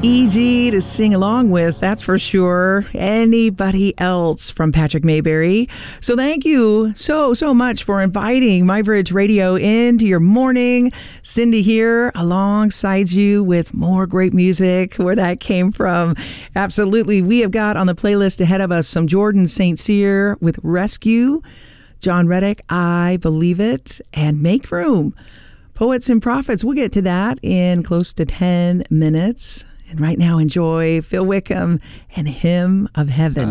Easy to sing along with, that's for sure. Anybody else from Patrick Mayberry. So thank you so much for inviting MyBridge Radio into your morning. Cindy here alongside you with more great music, where that came from. Absolutely. We have got on the playlist ahead of us some Jordan St. Cyr with Rescue, John Reddick, I Believe It, and Make Room, Poets and Prophets. We'll get to that in close to 10 minutes. And right now, enjoy Phil Wickham and Hymn of Heaven.